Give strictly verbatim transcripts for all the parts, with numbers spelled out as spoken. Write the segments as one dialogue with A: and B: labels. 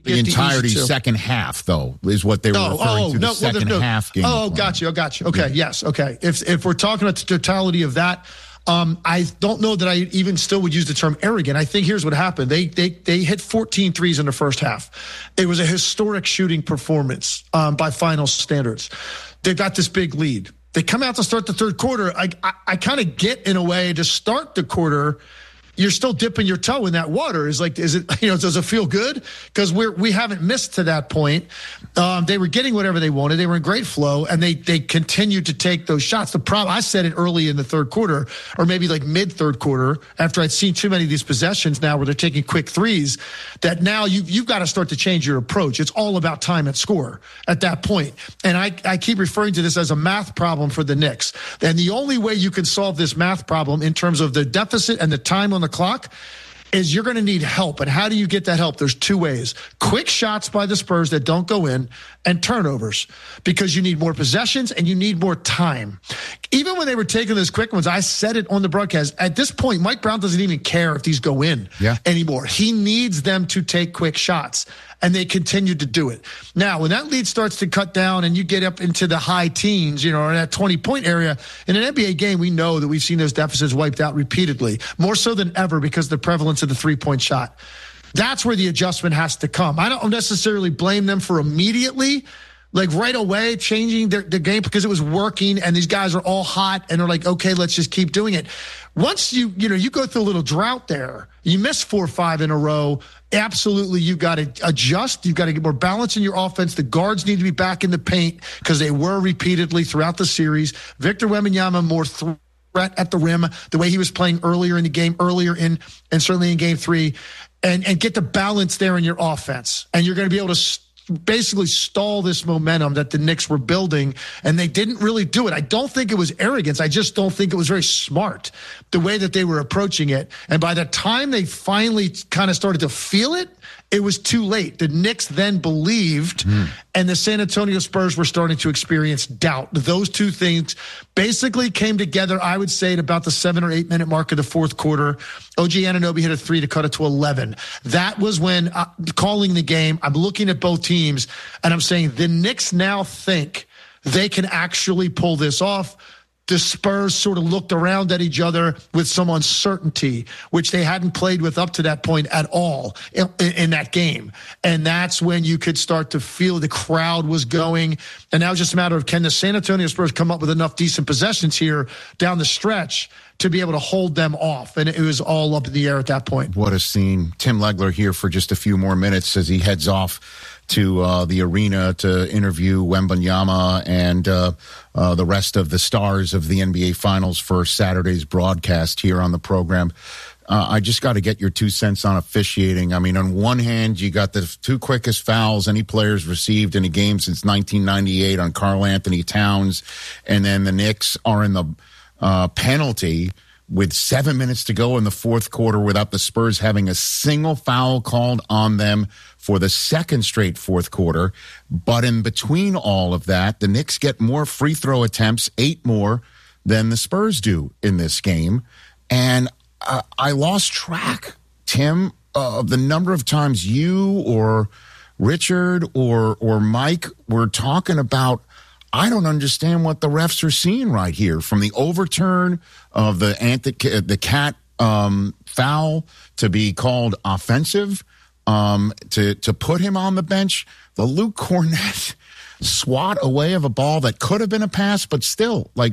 A: The entirety second half, though, is what they were
B: no,
A: referring
B: oh,
A: to, the
B: no,
A: second
B: well, no,
A: half game.
B: Oh, got you, got you. Okay, yeah. yes, okay. If if we're talking about the totality of that, um, I don't know that I even still would use the term arrogant. I think here's what happened. They they they hit fourteen threes in the first half. It was a historic shooting performance um, by final standards. They've got this big lead. They come out to start the third quarter. I I, I kind of get, in a way, to start the quarter, you're still dipping your toe in that water. Is like, is it, you know, does it feel good? Because we're, we haven't missed to that point. Um, they were getting whatever they wanted. They were in great flow, and they, they continued to take those shots. The problem, I said it early in the third quarter, or maybe like mid third quarter, after I'd seen too many of these possessions now where they're taking quick threes, that now you, you've got to start to change your approach. It's all about time at score at that point. And I, I keep referring to this as a math problem for the Knicks. And the only way you can solve this math problem in terms of the deficit and the time on the clock is you're going to need help. And how do you get that help? There's two ways: quick shots by the Spurs that don't go in, and turnovers, because you need more possessions and you need more time. Even when they were taking those quick ones, I said it on the broadcast, at this point, Mike Brown doesn't even care if these go in
A: yeah.
B: anymore. He needs them to take quick shots, and they continue to do it. Now, when that lead starts to cut down and you get up into the high teens, you know, or that twenty-point area, in an N B A game, we know that we've seen those deficits wiped out repeatedly, more so than ever because of the prevalence of the three-point shot. That's where the adjustment has to come. I don't necessarily blame them for immediately, like right away, changing their, their game because it was working and these guys are all hot and they're like, okay, let's just keep doing it. Once you, you know, you go through a little drought there, you miss four or five in a row, absolutely you've got to adjust. You've got to get more balance in your offense. The guards need to be back in the paint because they were repeatedly throughout the series. Victor Wembanyama more threat at the rim, the way he was playing earlier in the game, earlier in, and certainly in game three. And, and get the balance there in your offense. And you're going to be able to st- basically stall this momentum that the Knicks were building. And they didn't really do it. I don't think it was arrogance. I just don't think it was very smart, the way that they were approaching it. And by the time they finally kind of started to feel it, it was too late. The Knicks then believed, mm. and the San Antonio Spurs were starting to experience doubt. Those two things basically came together, I would say, at about the seven or eight minute mark of the fourth quarter. O G Anunoby hit a three to cut it to eleven. That was when, uh, calling the game, I'm looking at both teams, and I'm saying the Knicks now think they can actually pull this off. The Spurs sort of looked around at each other with some uncertainty, which they hadn't played with up to that point at all in, in that game. And that's when you could start to feel the crowd was going. And now it's just a matter of, can the San Antonio Spurs come up with enough decent possessions here down the stretch to be able to hold them off? And it was all up in the air at that point.
A: What a scene. Tim Legler here for just a few more minutes as he heads off to uh, the arena to interview Wembanyama and uh, uh, the rest of the stars of the N B A Finals for Saturday's broadcast here on the program. Uh, I just got to get your two cents on officiating. I mean, on one hand, you got the two quickest fouls any players received in a game since nineteen ninety-eight on Karl Anthony Towns, and then the Knicks are in the uh, penalty with seven minutes to go in the fourth quarter without the Spurs having a single foul called on them for the second straight fourth quarter. But in between all of that, the Knicks get more free throw attempts, eight more than the Spurs do in this game. And uh, I lost track, Tim, uh, of the number of times you or Richard or or Mike were talking about, I don't understand what the refs are seeing right here, from the overturn of the anti- the cat um, foul to be called offensive, um, to to put him on the bench, the Luke Cornett swat away of a ball that could have been a pass, but still, like,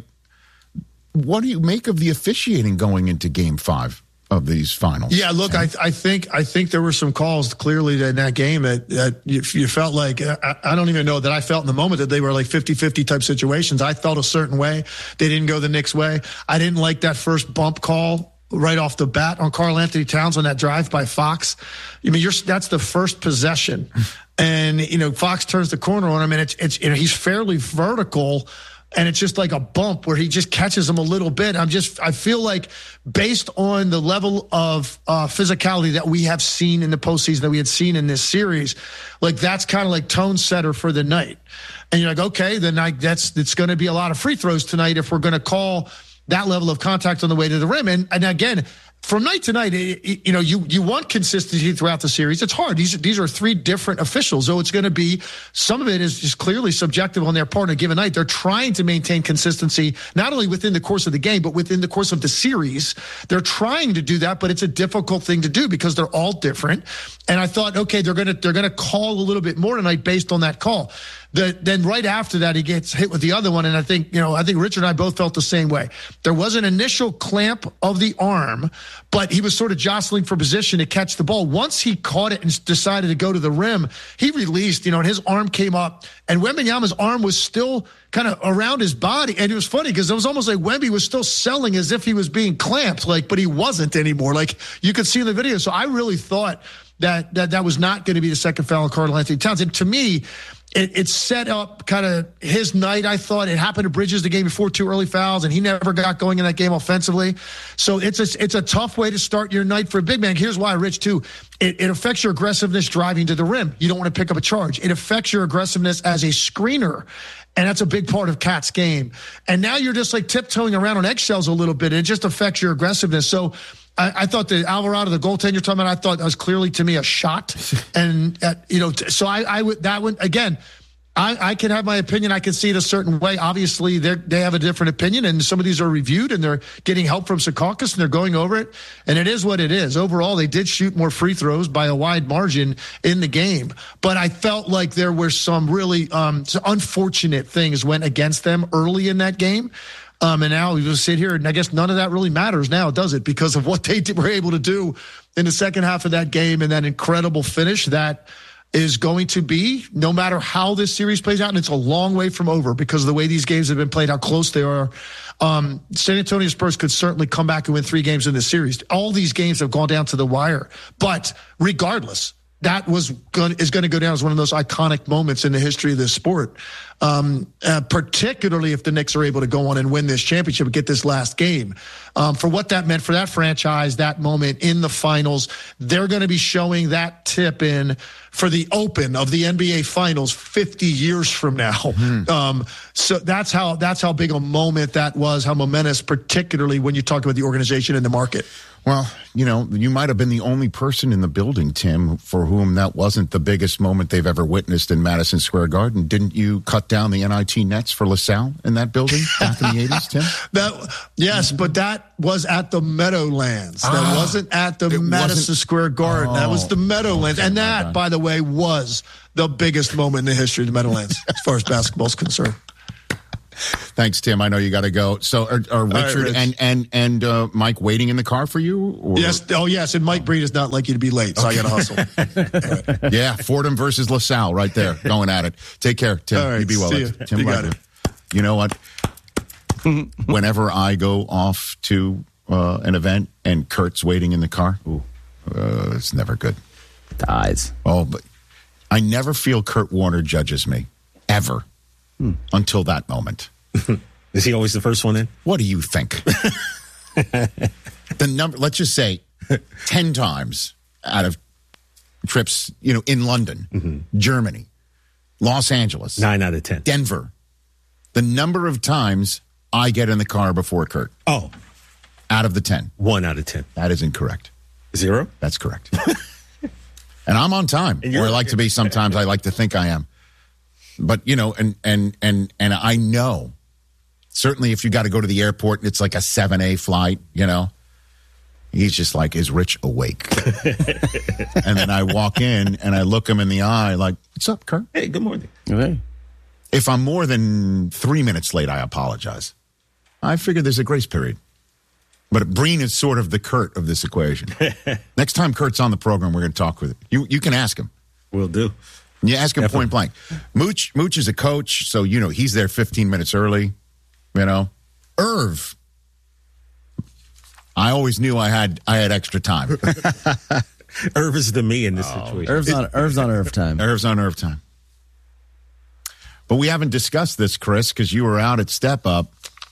A: what do you make of the officiating going into Game Five of these finals?
B: Yeah, look, I, I think I think there were some calls clearly in that game that, that you, you felt like, I, I don't even know that I felt in the moment that they were like fifty-fifty type situations. I felt a certain way. They didn't go the Knicks' way. I didn't like that first bump call right off the bat on Karl Anthony Towns on that drive by Fox. I mean, you're, that's the first possession. And, you know, Fox turns the corner on him, and it's, it's you know, he's fairly vertical. And it's just like a bump where he just catches him a little bit. I'm just, I feel like based on the level of uh, physicality that we have seen in the postseason, that we had seen in this series, like that's kind of like tone setter for the night. And you're like, okay, then I, that's, it's going to be a lot of free throws tonight if we're going to call that level of contact on the way to the rim. And, and again, from night to night, it, it, you know, you, you want consistency throughout the series. It's hard. These, these are three different officials. So it's going to be, some of it is just clearly subjective on their part on a given night. They're trying to maintain consistency, not only within the course of the game, but within the course of the series. They're trying to do that, but it's a difficult thing to do because they're all different. And I thought, okay, they're going to, they're going to call a little bit more tonight based on that call. The, then right after that, he gets hit with the other one. And I think, you know, I think Richard and I both felt the same way. There was an initial clamp of the arm, but he was sort of jostling for position to catch the ball. Once he caught it and decided to go to the rim, he released, you know, and his arm came up. And Wembanyama's arm was still kind of around his body. And it was funny because it was almost like Wemby was still selling as if he was being clamped, like, but he wasn't anymore. Like you could see in the video. So I really thought that that, that was not going to be the second foul on Karl-Anthony Towns. And to me, It, it set up kind of his night, I thought. It happened to Bridges the game before, two early fouls, and he never got going in that game offensively. So it's a, it's a tough way to start your night for a big man. Here's why, Rich, too. It, it affects your aggressiveness driving to the rim. You don't want to pick up a charge. It affects your aggressiveness as a screener. And that's a big part of Cat's game. And now you're just like tiptoeing around on eggshells a little bit. It just affects your aggressiveness. So I, I thought the Alvarado, the goaltender you're talking about, I thought that was clearly to me a shot. And, uh, you know, so I, I would, that one, again, I, I can have my opinion. I can see it a certain way. Obviously, they they have a different opinion, and some of these are reviewed, and they're getting help from Secaucus, and they're going over it. And it is what it is. Overall, they did shoot more free throws by a wide margin in the game. But I felt like there were some really um, some unfortunate things went against them early in that game. Um, and now we just sit here, and I guess none of that really matters now, does it? Because of what they did, were able to do in the second half of that game and that incredible finish that is going to be, no matter how this series plays out, and it's a long way from over because of the way these games have been played, how close they are. Um, San Antonio Spurs could certainly come back and win three games in this series. All these games have gone down to the wire. But regardless, that was going is going to go down as one of those iconic moments in the history of this sport. Um, uh, particularly if the Knicks are able to go on and win this championship and get this last game. Um, for what that meant for that franchise, that moment in the finals, they're going to be showing that tip in for the open of the N B A Finals fifty years from now. Mm-hmm. Um, so that's how that's how big a moment that was, how momentous, particularly when you talk about the organization and the market.
A: Well, you know, you might have been the only person in the building, Tim, for whom that wasn't the biggest moment they've ever witnessed in Madison Square Garden. Didn't you cut down the N I T nets for LaSalle in that building back in the eighties, Tim?
B: That, yes, but that was at the Meadowlands. That ah, wasn't at the Madison Square Garden. Oh, that was the Meadowlands. Okay, and that, by the way, was the biggest moment in the history of the Meadowlands as far as basketball is concerned.
A: Thanks, Tim. I know you got to go. So are, are Richard right, Rich. and and and uh, Mike waiting in the car for you? Or?
B: Yes. Oh, yes. And Mike Breen does not like you to be late, so okay. I got to hustle.
A: Right. Yeah, Fordham versus LaSalle right there, going at it. Take care, Tim.
B: All right,
A: you be well.
B: You.
A: Tim
B: you, got it.
A: You know what? Whenever I go off to uh, an event and Kurt's waiting in the car, ooh, uh, it's never good.
C: Dies.
A: Oh, but I never feel Kurt Warner judges me, ever. Hmm. Until that moment.
D: Is he always the first one in?
A: What do you think? The number, let's just say ten times out of trips, you know, in London, mm-hmm. Germany, Los Angeles,
D: nine out of ten,
A: Denver, the number of times I get in the car before Kurt.
D: Oh,
A: out of the ten.
D: One out of ten.
A: That is incorrect.
D: Zero?
A: That's correct. And I'm on time. Or I like to be sometimes. I like to think I am. But, you know, and, and, and, and I know, certainly if you got to go to the airport and it's like a seven A flight, you know, he's just like, is Rich awake? And then I walk in and I look him in the eye like, what's up, Kurt?
D: Hey, good morning.
C: Okay.
A: If I'm more than three minutes late, I apologize. I figure there's a grace period. But Breen is sort of the Kurt of this equation. Next time Kurt's on the program, we're going to talk with him. You, you can ask him.
D: Will do.
A: You ask him Definitely. point blank. Mooch, Mooch is a coach, so, you know, he's there fifteen minutes early, you know. Irv, I always knew I had I had extra time.
D: Irv is the me in this oh, situation.
C: Irv's on, Irv's on Irv time.
A: Irv's on Irv time. But we haven't discussed this, Chris, because you were out at Step Up.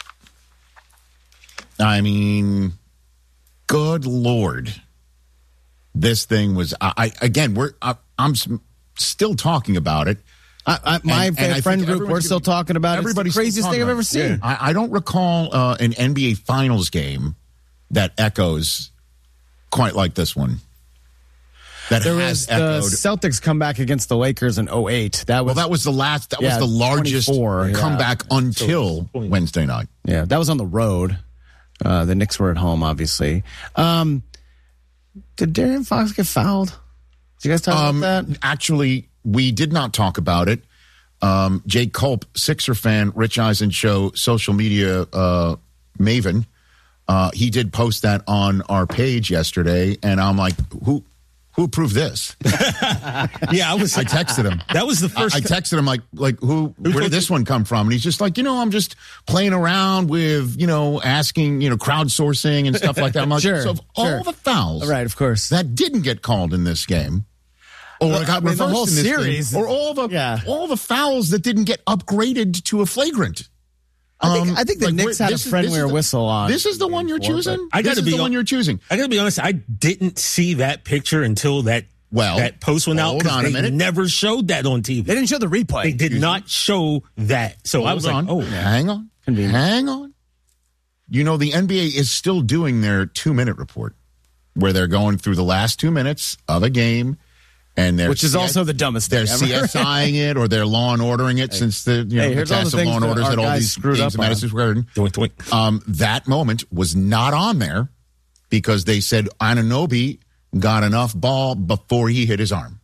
A: I mean, good Lord. This thing was, I, I again, we're, I, I'm still talking about it.
C: I, I, my and, and friend group, we're still talking about it. It's the craziest thing I've ever seen.
A: Yeah. I, I don't recall uh, an N B A Finals game that echoes quite like this one. That
C: there
A: has
C: was the
A: echoed.
C: Celtics comeback against the Lakers in oh eight. That was
A: Well, that was the last. That
C: yeah,
A: was the largest
C: twenty-four,
A: comeback
C: yeah.
A: until Wednesday night.
C: Yeah, that was on the road. Uh, the Knicks were at home, obviously. Um, did De'Aaron Fox get fouled? Did you guys talk
A: Um,
C: about that?
A: Actually, we did not talk about it. Um, Jake Culp, Sixer fan, Rich Eisen Show, social media uh, maven, uh, he did post that on our page yesterday, and I'm like, who who approved this?
D: Yeah, I was.
A: I texted him.
D: That was the first.
A: I, I texted him like, like who? Where did this one come from? And he's just like, you know, I'm just playing around with, you know, asking, you know, crowdsourcing and stuff like that. I'm like,
C: Sure,
A: so of
C: sure.
A: all the fouls,
C: Right, of course.
A: that didn't get called in this game, or
C: Well,
A: got
C: I mean, the
A: reversed
C: whole
A: in this
C: series-
A: game, or all the
C: Yeah.
A: all the fouls that didn't get upgraded to a flagrant.
C: I think,
A: Um,
C: I think the
A: like,
C: Knicks
A: where-
C: had a
A: this is-
C: friendlier
A: this is the-
C: whistle on.
A: This is the one you're
C: Before,
A: choosing.
D: I
A: This
D: gotta
A: is
D: be
A: the
D: hon-
A: one you're choosing.
D: I gotta be honest. I didn't see that picture until that
A: Well,
D: that post went out.
A: hold
D: 'cause
A: on a
D: they
A: minute.
D: Never showed that on T V.
C: They didn't show the replay.
D: They did not show that. So I was
A: Hold
D: like,
A: on.
D: oh,
A: hang on,
C: Convenient.
A: hang on. You know, the N B A is still doing their two minute report, where they're going through the last two minutes of a game, and they're
C: Which is
A: C S
C: also the dumbest
A: They're
C: thing ever.
A: CSIing it, or they're Law and Ordering it, since the you know
C: Hey,
A: the
C: here's all the
A: cast of
C: things
A: Law and
C: that
A: Orders
C: our
A: at all
C: guys
A: these
C: screwed
A: games
C: up
A: in Madison
C: on.
A: Square Garden.
D: doink, doink.
A: Um, that moment was not on there because they said Anunoby got enough ball before he hit his arm.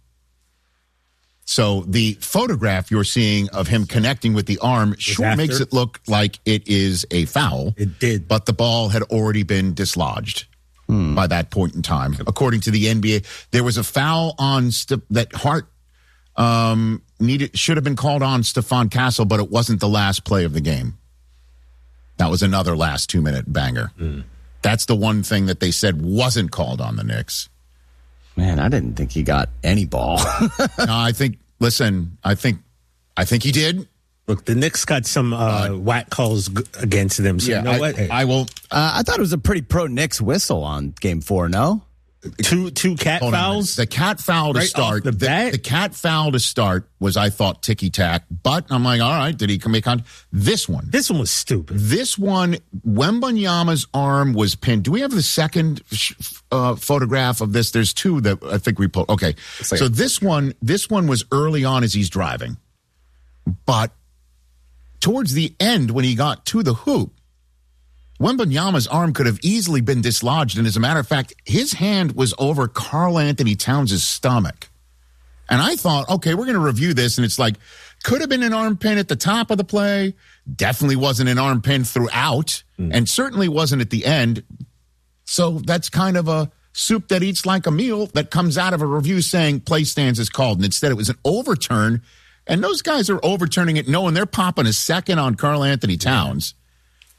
A: So the photograph you're seeing of him connecting with the arm sure
D: after.
A: makes it look like it is a foul.
D: It did.
A: But the ball had already been dislodged by that point in time. According to the N B A, there was a foul on St- that Hart um, needed should have been called on Stephon Castle, but it wasn't the last play of the game. That was another last two-minute banger. That's the one thing that they said wasn't called on the Knicks.
C: Man, I didn't think he got any ball.
A: No, I think. Listen, I think, I think he did.
D: Look, the Knicks got some uh, whack calls g- against them. So you know
A: I,
D: what? Hey,
A: I will.
C: uh, I thought it was a pretty pro Knicks whistle on game four, no?
D: two two cat
A: Hold on a minute.
D: fouls.
A: The cat foul to
D: Right
A: start.
D: off the bat?
A: the cat foul to start was, I thought, ticky tack. But I'm like, all right, did he make contact? This one.
D: This one was stupid.
A: This one, Wembanyama's arm was pinned. Do we have the second uh, photograph of this? There's two that I think we put. Okay,
C: like
A: so
C: a-
A: this one, this one was early on as he's driving, but towards the end when he got to the hoop, Wembanyama's arm could have easily been dislodged, and as a matter of fact, his hand was over Karl Anthony Towns' stomach. And I thought, okay, we're going to review this, and it's like, could have been an arm pin at the top of the play, definitely wasn't an arm pin throughout, mm. and certainly wasn't at the end. So that's kind of a soup that eats like a meal that comes out of a review saying play stands is called, and instead it was an overturn, and those guys are overturning it knowing they're popping a second on Karl Anthony Towns. Yeah.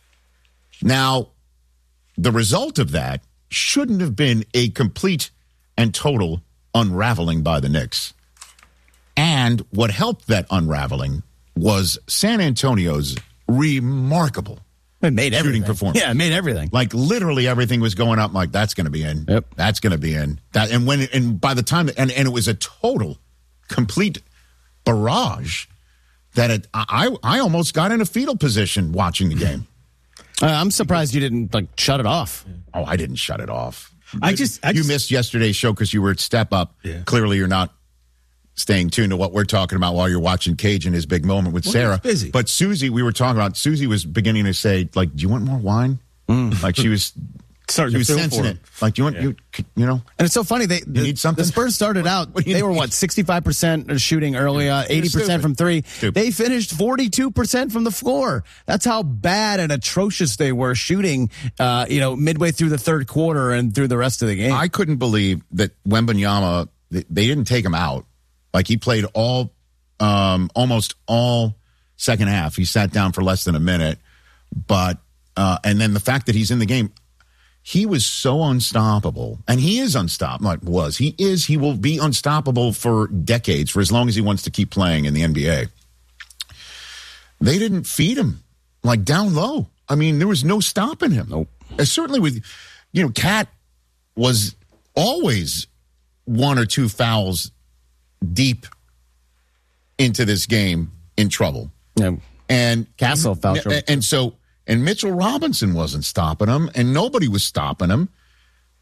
A: Now, the result of that shouldn't have been a complete and total unraveling by the Knicks. And what helped that unraveling was San Antonio's remarkable
C: It made
A: shooting
C: everything.
A: performance.
C: Yeah, it made everything.
A: Like literally everything was going up. Like that's going to be in.
C: Yep.
A: That's going to be in. That and when and by the time and and it was a total, complete barrage that it, I I almost got in a fetal position watching the game.
C: Uh, I'm surprised you didn't like shut it off.
A: Oh, I didn't shut it off.
D: I just, I
A: you
D: just,
A: missed yesterday's show because you were at Step Up.
D: Yeah.
A: Clearly, you're not staying tuned to what we're talking about while you're watching Cage and his big moment with
D: Well,
A: Sarah.
D: he's busy.
A: But Susie, we were talking about. Susie was beginning to say, like, "Do you want more wine?"
C: Mm.
A: Like she was
D: starting
A: she
D: to
A: was
D: feel
A: sensing
D: for
A: it.
D: him.
A: Like, do you want
D: Yeah.
A: you you know?
C: And it's so funny. They the,
A: need something?
C: the Spurs started out.
A: What do you
C: They were
A: need?
C: what sixty-five percent shooting early, uh, eighty percent
A: stupid.
C: from three.
A: Stupid.
C: They finished forty-two percent from the floor. That's how bad and atrocious they were shooting. Uh, you know, midway through the third quarter and through the rest of the game.
A: I couldn't believe that Wembanyama. They, they didn't take him out. Like he played all, um, almost all second half. He sat down for less than a minute, but uh, and then the fact that he's in the game. He was so unstoppable, and he is unstoppable. Like was he is he will be unstoppable for decades, for as long as he wants to keep playing in the N B A. They didn't feed him like down low. I mean, there was no stopping him.
C: Nope.
A: Uh, certainly with, you know, Cat was always one or two fouls deep into this game in trouble,
C: yeah.
A: and
C: Castle foul trouble.
A: and so. And Mitchell Robinson wasn't stopping him, and nobody was stopping him.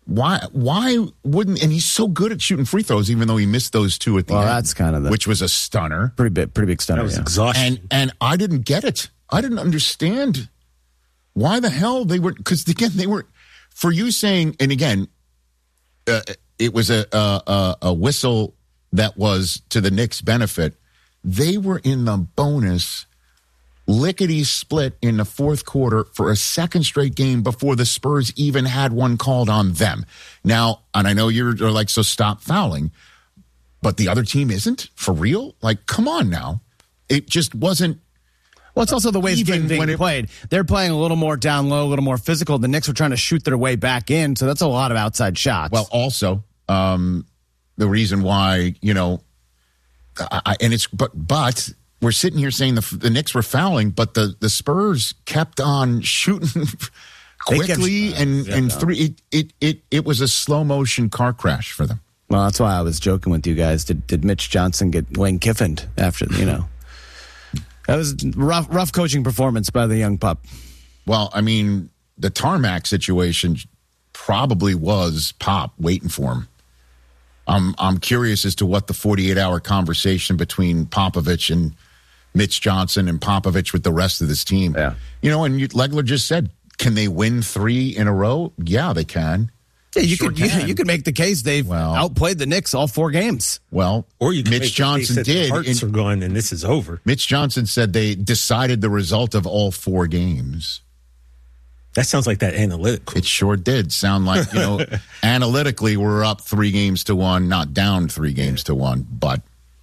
A: Why? Why wouldn't? And he's so good at shooting free throws, even though he missed those two at the
C: Well,
A: end.
C: that's kind of the
A: which was a stunner.
C: pretty big, pretty big stunner.
D: That was
C: yeah.
D: exhausting.
A: And and I didn't get it. I didn't understand why the hell they were. Because again, they were for you saying. And again, uh, it was a, a a whistle that was to the Knicks' benefit. They were in the bonus, lickety split in the fourth quarter for a second straight game before the Spurs even had one called on them. Now, and I know you're, you're like, so stop fouling, but the other team isn't for real. Like, come on now. It just wasn't.
C: Well, it's also the way it's
A: Even
C: getting being
A: when it-
C: played. They're playing a little more down low, a little more physical. The Knicks were trying to shoot their way back in, so that's a lot of outside shots.
A: Well, also, um, the reason why, you know, I, I- and it's, but, but we're sitting here saying the, the Knicks were fouling, but the, the Spurs kept on shooting quickly
C: kept-
A: and,
C: yeah,
A: and
C: no.
A: three, it, it, it, it was a slow motion car crash for them.
C: Well, that's why I was joking with you guys. Did did Mitch Johnson get Lane Kiffined after, you know? That was rough, rough coaching performance by the young pup.
A: Well, I mean, the tarmac situation probably was Pop waiting for him. I'm I'm curious as to what the forty-eight hour conversation between Popovich and Mitch Johnson and Popovich with the rest of this team.
C: Yeah.
A: You know, and you, Legler just said, can they win three in a row? Yeah, they can.
C: Yeah, you
A: Sure
C: could you,
A: can.
C: you could make the case they've
A: Well-
C: outplayed the Knicks all four games.
A: Well,
D: Or you can make
A: Mitch
D: the
A: Johnson
D: case that
A: did.
D: The hearts
A: and
D: are gone, and this is over.
A: Mitch Johnson said they decided the result of all four games.
D: That sounds like that analytical.
A: It sure did sound like, you know, analytically we're up three games to one, not down three games to one. But,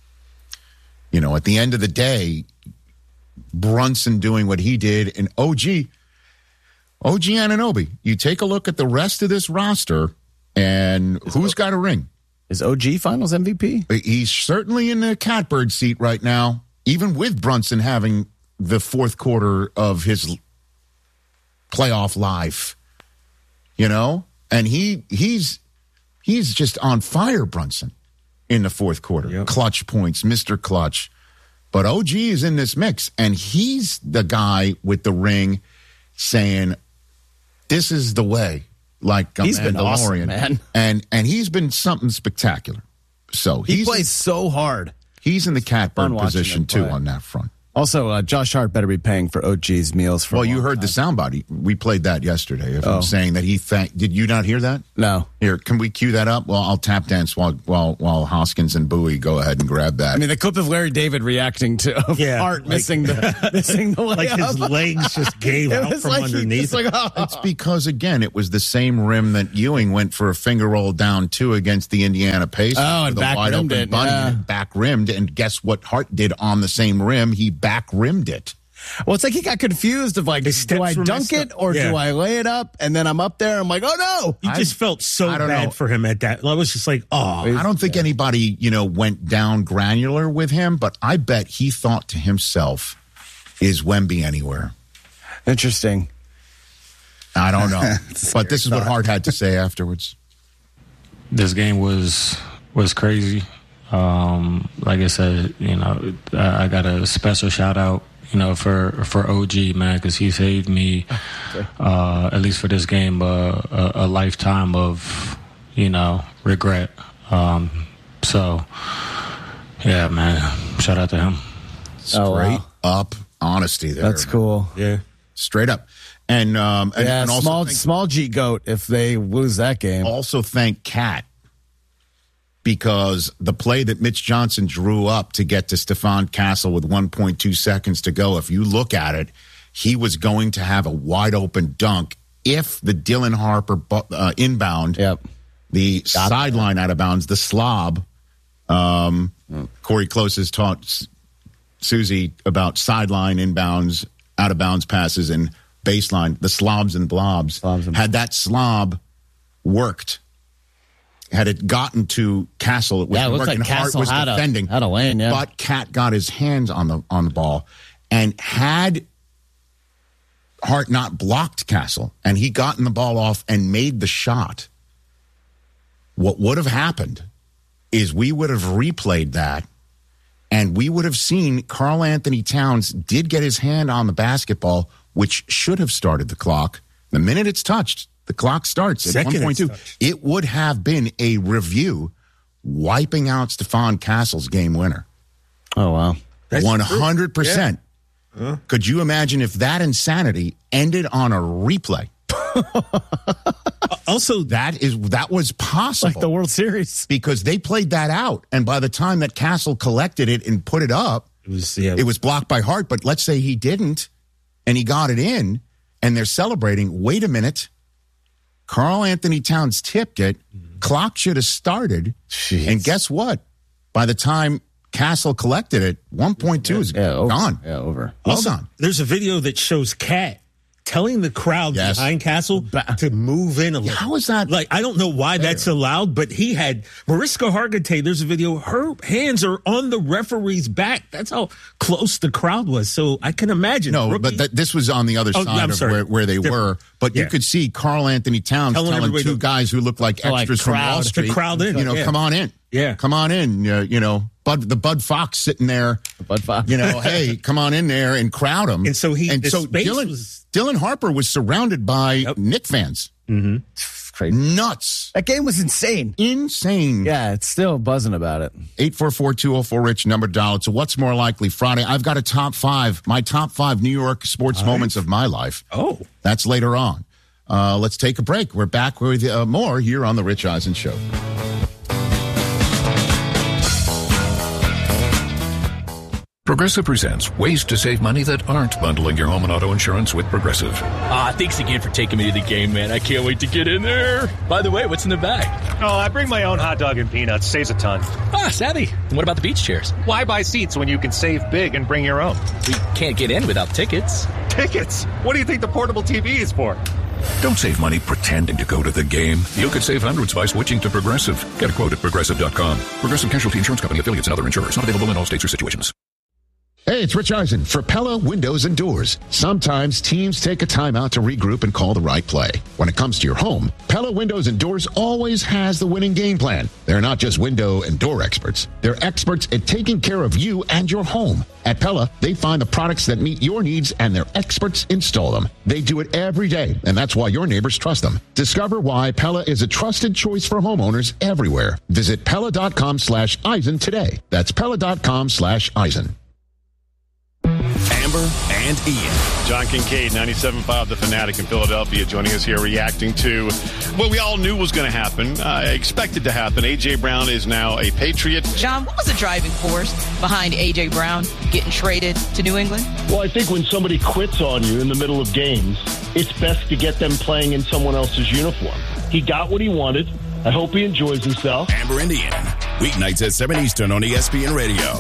A: you know, at the end of the day, Brunson doing what he did and O G, O G Anunoby, you take a look at the rest of this roster and who's got a ring?
C: Is O G Finals M V P?
A: He's certainly in the catbird seat right now, even with Brunson having the fourth quarter of his playoff life, you know, and he he's he's just on fire, Brunson, in the fourth quarter.
D: Yep.
A: Clutch points, Mister Clutch. But O G is in this mix, and he's the guy with the ring saying, "This is the way." Like a
C: He's been
A: Mandalorian,
C: awesome, man.
A: and and he's been something spectacular. So
C: He
A: he's
C: plays so hard.
A: he's in the
C: fun
A: catbird
C: watching
A: position
C: him
A: too
C: play.
A: on that front.
C: Also, uh, Josh Hart better be paying for O G's meals for.
A: Well,
C: a
A: you
C: long
A: heard the soundbite. We played that yesterday. If
C: Oh.
A: I'm saying that he thank, did you not hear that?
C: No.
A: Here, can we cue that up? Well, I'll tap dance while while while Hoskins and Bowie go ahead and grab that.
C: I mean, the clip of Larry David reacting to of
D: Yeah,
C: Hart
D: like-
C: missing the missing the
D: Like his
C: layup.
D: legs just gave
C: It
D: out
C: was
D: from
C: like he
D: underneath.
C: just like, oh.
A: It's because again, it was the same rim that Ewing went for a finger roll down two against the Indiana Pacers.
C: Oh, and
A: with a
C: back
A: wide
C: rimmed
A: open
C: it,
A: bunny
C: yeah.
A: and back rimmed, and guess what Hart did on the same rim? He back rimmed it.
C: Well, it's like he got confused of like,
D: His
C: do
D: steps
C: I
D: were
C: dunk
D: messed
C: it
D: up.
C: or do
D: Yeah.
C: I lay it up? And then I'm up there. I'm like, oh no.
D: You just felt so
A: I don't
D: bad
A: know.
D: for him at that. I was just like, oh,
A: I don't think anybody, you know, went down granular with him, but I bet he thought to himself, "Is Wemby anywhere?"
C: Interesting.
A: I don't know, but this is what Hart had to say afterwards.
E: This game was was crazy. Um, like I said, you know, I, I got a special shout out, you know, for for O G, man, because he saved me, uh, at least for this game, uh, a, a lifetime of, you know, regret. Um, so, yeah, man, shout out to him.
A: Straight
C: Oh, wow.
A: up honesty there.
C: That's cool.
D: yeah.
A: Straight up. And um and,
C: Yeah,
A: and also
C: small
A: thank,
C: small G goat if they lose that game.
A: also thank Cat, because the play that Mitch Johnson drew up to get to Stephon Castle with one point two seconds to go, if you look at it, he was going to have a wide open dunk if the Dylan Harper bu- uh, inbound,
C: Yep.
A: the sideline out of bounds, the slob. Um, Corey Close has taught S- Susie about sideline inbounds, out of bounds passes, and baseline, the slobs and blobs.
C: Slobs and-
A: Had that slob worked, had it gotten to Castle, it was
C: Yeah, it looked
A: working.
C: like
A: Hart
C: Castle
A: was
C: had a-
A: defending,
C: had a lane, yeah.
A: But Cat got his hands on the on the ball, and had Hart not blocked Castle, and he gotten the ball off and made the shot, what would have happened is we would have replayed that, and we would have seen Karl Anthony Towns did get his hand on the basketball, which should have started the clock. The minute it's touched, The clock starts at
D: Second
A: one point two.
D: touch.
A: It would have been a review wiping out Stephon Castle's game winner.
C: Oh, wow.
D: That's
A: one hundred percent.
D: true. Yeah.
A: Could you imagine if that insanity ended on a replay?
D: Also,
A: That is that was possible.
C: Like the World Series.
A: Because they played that out. And by the time that Castle collected it and put it up,
D: it was yeah.
A: it was blocked by Hart. But let's say he didn't and he got it in and they're celebrating. Wait a minute. Karl Anthony Towns tipped it. Clock should have started.
C: Jeez.
A: And guess what? By the time Castle collected it, one point two is
C: Yeah, over.
A: gone.
C: Yeah, over.
A: Well
D: Also,
A: done.
D: there's a video that shows Cat telling the crowd
A: Yes.
D: behind Castle to move in a little.
A: How is that?
D: Like, I don't know why that's allowed, but he had Mariska Hargitay. There's a video. Her hands are on the referee's back. That's how close the crowd was. So I can imagine.
A: No,
D: rookie-
A: but th- this was on the other
D: Oh,
A: side
D: yeah, I'm
A: of
D: sorry.
A: where, where they
D: Different.
A: were. But you
D: Yeah.
A: could see Karl Anthony Towns
D: Telling
A: telling,
D: everybody
A: two
D: to-
A: guys who looked like
C: like
A: extras from Wall
C: crowd- to
A: Street,
D: crowd in.
A: you know,
D: Yeah.
A: come on in.
D: Yeah.
A: Come on in. Uh, you know, Bud, the Bud Fox sitting there.
C: Bud Fox.
A: You know, hey, come on in there and crowd him.
D: And so he-
A: and
D: the
A: so
D: space
A: Dylan,
D: was-
A: Dylan Harper was surrounded by
D: Yep.
A: Knick fans.
C: Crazy.
A: Nuts.
C: That game was insane.
A: Insane.
C: Yeah, it's still buzzing about it.
A: eight four four, two oh four, RICH, number dial. It's a What's More Likely Friday. I've got a top five, my top five New York sports moments of my life.
D: Oh.
A: That's later on. Uh, let's take a break. We're back with uh, more here on The Rich Eisen Show.
F: Progressive presents ways to save money that aren't bundling your home and auto insurance with Progressive.
G: Ah, thanks again for taking me to the game, man. I can't wait to get in there. By the way, what's in the bag?
H: Oh, I bring my own hot dog and peanuts. Saves a ton.
G: Ah, savvy. And what about the beach chairs?
H: Why buy seats when you can save big and bring your own?
G: We can't get in without tickets.
H: Tickets? What do you think the portable T V is for?
F: Don't save money pretending to go to the game. You could save hundreds by switching to Progressive. Get a quote at progressive dot com. Progressive Casualty Insurance Company, affiliates, and other insurers. Not available in all states or situations.
I: Hey, it's Rich Eisen for Pella Windows and Doors. Sometimes teams take a timeout to regroup and call the right play. When it comes to your home, Pella Windows and Doors always has the winning game plan. They're not just window and door experts. They're experts at taking care of you and your home. At Pella, they find the products that meet your needs and their experts install them. They do it every day, and that's why your neighbors trust them. Discover why Pella is a trusted choice for homeowners everywhere. Visit Pella.com slash Eisen today. That's Pella.com slash Eisen.
J: Amber and Ian.
K: John Kincaid, ninety-seven point five The Fanatic in Philadelphia, joining us here reacting to what we all knew was going to happen, uh, expected to happen. A J. Brown is now a Patriot.
L: John, what was the driving force behind A J. Brown getting traded to New England?
M: Well, I think when somebody quits on you in the middle of games, it's best to get them playing in someone else's uniform. He got what he wanted. I hope he enjoys himself.
J: Amber and Ian. Weeknights at seven Eastern on E S P N Radio.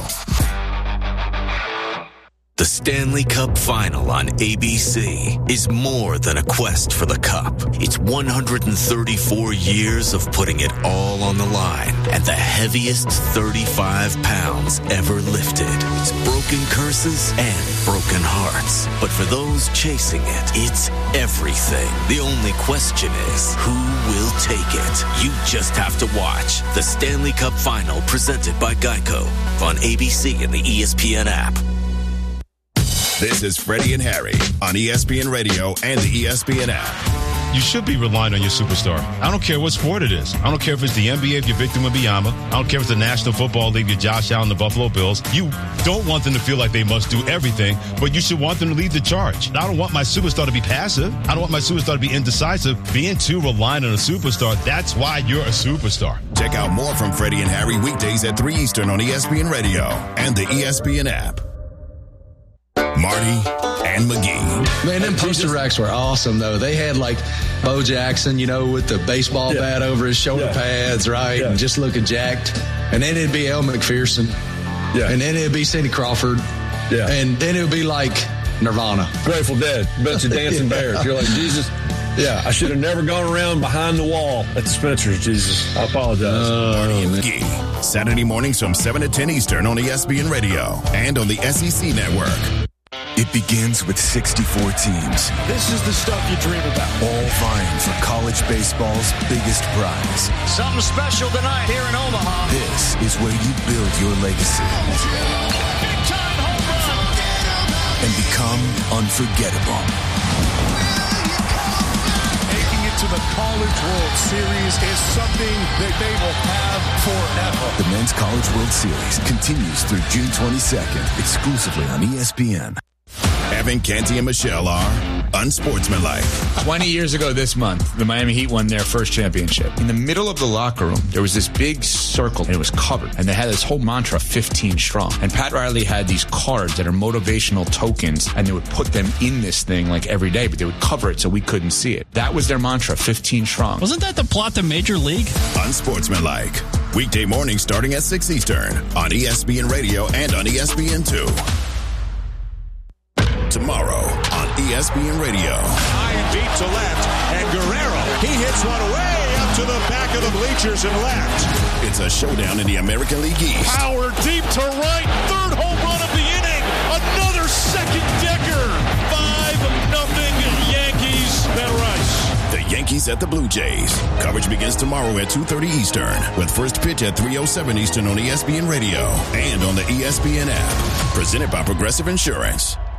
N: The Stanley Cup Final on A B C is more than a quest for the cup. It's one hundred thirty-four years of putting it all on the line and the heaviest thirty-five pounds ever lifted. It's broken curses and broken hearts. But for those chasing it, it's everything. The only question is, who will take it? You just have to watch the Stanley Cup Final presented by Geico on A B C and the E S P N app.
J: This is Freddie and Harry on E S P N Radio and the E S P N app.
O: You should be relying on your superstar. I don't care what sport it is. I don't care if it's the N B A if you're Victor Wembanyama. I don't care if it's the National Football League, you're Josh Allen, the Buffalo Bills. You don't want them to feel like they must do everything, but you should want them to lead the charge. I don't want my superstar to be passive. I don't want my superstar to be indecisive. Being too reliant on a superstar, that's why you're a superstar.
J: Check out more from Freddie and Harry weekdays at three Eastern on E S P N Radio and the E S P N app. Marty and McGee.
P: Man, them poster racks were awesome, though. They had, like, Bo Jackson, you know, with the baseball yeah. bat over his shoulder yeah. pads, right? Yeah. And just looking jacked. And then it'd be Elle McPherson. Yeah. And then it'd be Cindy Crawford. Yeah. And then it would be, like, Nirvana.
Q: Grateful Dead. Bunch of dancing yeah. bears. You're like, Jesus. Yeah, I should have never gone around behind the wall at the Spencer's, Jesus. I apologize.
J: Uh, Marty and McGee. Saturday mornings from seven to ten Eastern on E S P N Radio and on the S E C Network.
N: It begins with sixty-four teams.
R: This is the stuff you dream about.
N: All vying for college baseball's biggest prize.
R: Something special tonight here in Omaha.
N: This is where you build your legacy.
R: Big time home run.
N: And become unforgettable.
R: Making it to the College World Series is something that they will have forever.
J: The Men's College World Series continues through June twenty-second, exclusively on E S P N. Evan, Canty, and Michelle are unsportsmanlike.
S: twenty years ago this month, the Miami Heat won their first championship. In the middle of the locker room, there was this big circle, and it was covered. And they had this whole mantra, fifteen strong. And Pat Riley had these cards that are motivational tokens, and they would put them in this thing like every day, but they would cover it so we couldn't see it. That was their mantra, fifteen strong.
T: Wasn't that the plot to Major League?
J: Unsportsmanlike. Weekday morning starting at six Eastern on E S P N Radio and on E S P N two. Tomorrow on E S P N Radio.
R: High and deep to left, and Guerrero, he hits one way up to the back of the bleachers and left.
J: It's a showdown in the American League East.
R: Power deep to right, third home run of the inning, another second decker. Five nothing Yankees. Ben Rice.
J: The Yankees at the Blue Jays. Coverage begins tomorrow at two thirty Eastern, with first pitch at three oh seven Eastern on E S P N Radio and on the E S P N app. Presented by Progressive Insurance.